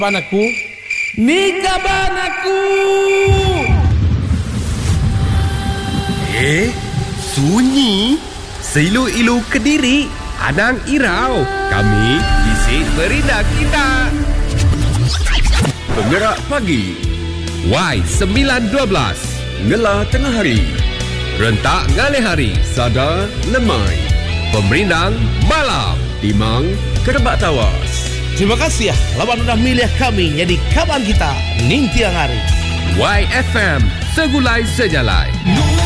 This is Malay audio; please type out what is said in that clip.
Panaku, ni kaban aku. Sunyi. Seilu-ilu Kediri, Anang Irau. Kami isi berindah kita. Penggerak pagi, Y912. Ngelah tengah hari, Rentak ngalih hari. Sadar lemai, Pemerindang malam. Timang kerebak tawas. Terima kasih lawan sudah milih kami jadi kawan kita ning tiang hari. YFM Segulai Sejalai.